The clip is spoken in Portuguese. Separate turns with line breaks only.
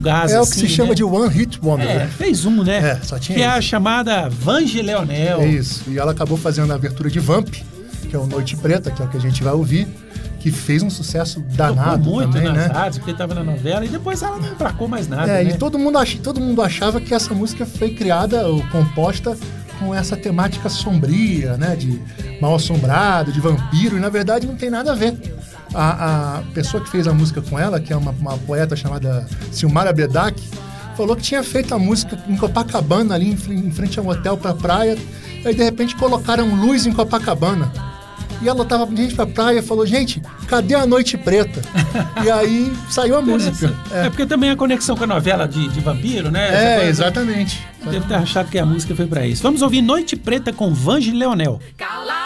Gás,
É o que
assim,
se chama
né?
de One Hit Wonder, né?
Fez um, né?
Só tinha
que é a
isso.
chamada Vange Leonel.
É isso. E ela acabou fazendo a abertura de Vamp, que é o Noite Preta, que é o que a gente vai ouvir, que fez um sucesso danado
Tocou muito
também,
nas
né?
rádios, porque estava na novela, e depois ela não emplacou mais nada, né?
E todo mundo achava que essa música foi criada ou composta com essa temática sombria, né? De mal-assombrado, de vampiro, e na verdade não tem nada a ver. A pessoa que fez a música com ela, que é uma poeta chamada Silmara Bedak, falou que tinha feito a música em Copacabana, ali em frente a um hotel pra praia, e aí de repente colocaram luz em Copacabana. E ela tava gente pra praia e falou, gente, cadê a Noite Preta? E aí saiu a música.
É porque também a conexão com a novela de vampiro, né?
Exatamente.
Deve ter achado que a música foi pra isso. Vamos ouvir Noite Preta com Vange Leonel.